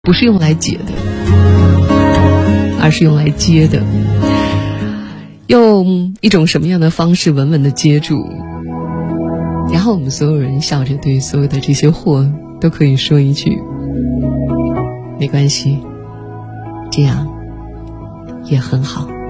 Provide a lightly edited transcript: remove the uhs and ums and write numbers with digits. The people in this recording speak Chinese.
不是用来解的，而是用来接的。用一种什么样的方式稳稳地接住，然后我们所有人笑着对所有的这些货都可以说一句没关系，这样也很好。